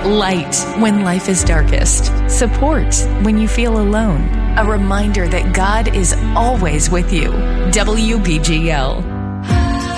Light when life is darkest. Support when you feel alone. A reminder that God is always with you. WBGL.